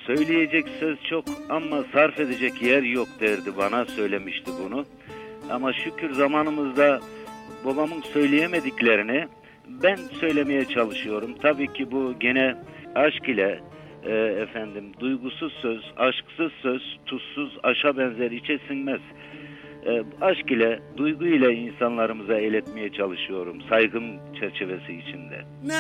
Söyleyecek söz çok ama sarf edecek yer yok derdi, bana söylemişti bunu. Ama şükür zamanımızda babamın söyleyemediklerini ben söylemeye çalışıyorum. Tabii ki bu gene aşk ile duygusuz söz, aşksız söz, tuzsuz aşa benzer, içe sinmez. Aşk ile, duygu ile insanlarımıza iletmeye çalışıyorum, saygım çerçevesi içinde.